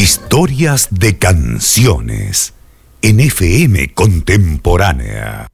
Historias de canciones en FM Contemporánea.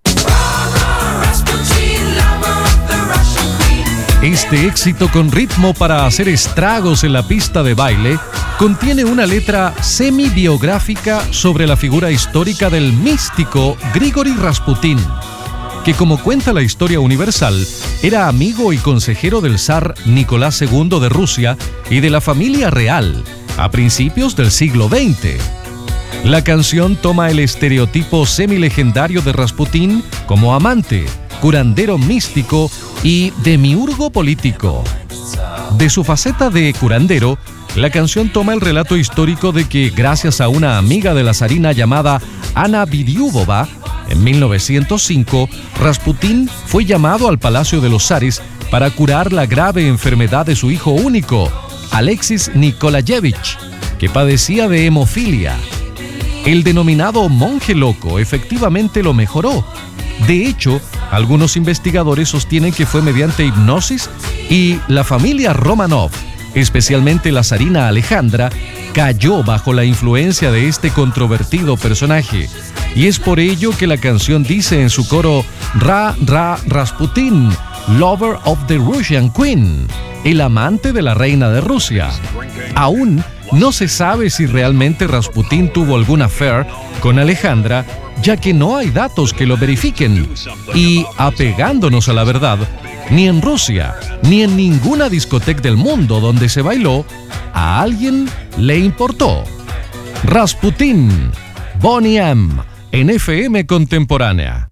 Este éxito con ritmo para hacer estragos en la pista de baile contiene una letra semi-biográfica sobre la figura histórica del místico Grigori Rasputín, que, como cuenta la historia universal, era amigo y consejero del zar Nicolás II de Rusia y de la familia real a principios del siglo XX. La canción toma el estereotipo semilegendario de Rasputín como amante, curandero místico y demiurgo político. De su faceta de curandero, la canción toma el relato histórico de que, gracias a una amiga de la zarina llamada Ana Vidyubova, en 1905, Rasputín fue llamado al Palacio de los Zares para curar la grave enfermedad de su hijo único, Alexis Nikolayevich, que padecía de hemofilia. El denominado monje loco efectivamente lo mejoró. De hecho, algunos investigadores sostienen que fue mediante hipnosis y la familia Romanov, especialmente la zarina Alejandra, cayó bajo la influencia de este controvertido personaje. Y es por ello que la canción dice en su coro: Rasputin, lover of the Russian Queen, el amante de la reina de Rusia. Aún no se sabe si realmente Rasputín tuvo algún affair con Alejandra, ya que no hay datos que lo verifiquen. Y, apegándonos a la verdad, ni en Rusia, ni en ninguna discoteca del mundo donde se bailó, a alguien le importó. Rasputín, Boney M, en FM Contemporánea.